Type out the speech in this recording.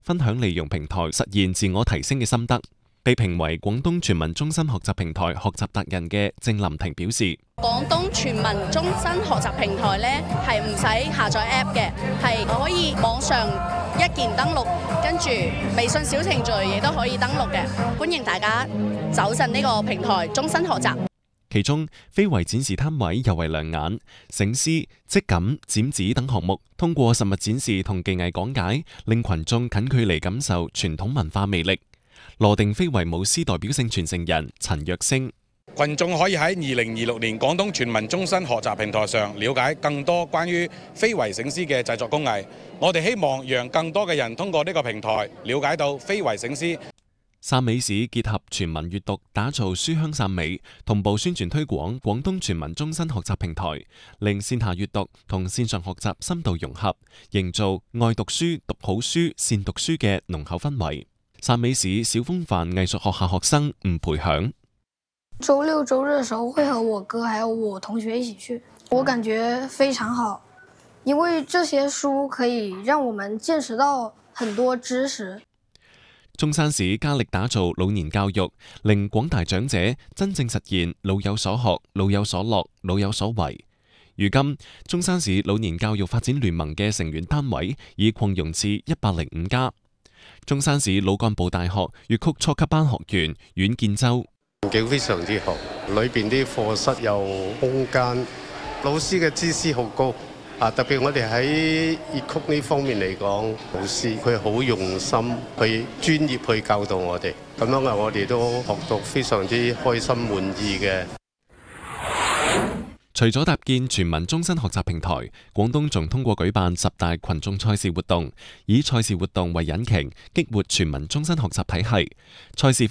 分享利用平台實現自我提升嘅心得。被評為廣東全民終身學習平台學習達人嘅鄭林婷表示： 廣東全民終身學習平台呢係唔使下載 App 嘅，係可以網上一鍵登錄，跟住微信小程序亦都可以登錄嘅。歡迎大家走進呢個平台終身學習。 其中非遺展示攤位尤為亮眼，醒獅、織錦、剪紙等項目通過實物展示同技藝講解，令群眾近距離感受傳統文化魅力。羅定非遺舞獅代表性傳承人陳若星： 群眾可以喺2026年廣東全民終身學習平台上了解更多關於非遺醒獅嘅製作工藝。我哋希望讓更多嘅人通過呢個平台了解到非遺醒獅。 汕尾市結合全民閱讀，打造書香汕尾，同步宣傳推廣廣東全民終身學習平台，令線下閱讀同線上學習深度融合，營造愛讀書、讀好書、善讀書嘅濃厚氛圍。汕尾市小風帆藝術學校學生吳培響： 周六周日的時候會和我哥還有我同學一起去，我感覺非常好，因為這些書可以讓我們見識到很多知識。 中山市加力打造老年教育，令廣大長者真正實現老有所學、老有所樂、老有所為。如今，中山市老年教育發展聯盟嘅成員單位已擴容至105家。中山市老幹部大學粵曲初級班學員阮建洲： 環境非常之好，裏邊啲課室有空間，老師嘅知識好高啊！特別我哋喺粵曲呢方面嚟講，老師佢好用心去專業去教導我哋，咁樣啊，我哋都學到非常之開心滿意嘅。 除咗搭建全民終身學習平台，廣東仲通過舉辦10大群眾賽事活動，以賽事活動為引擎，激活全民終身學習體系。賽事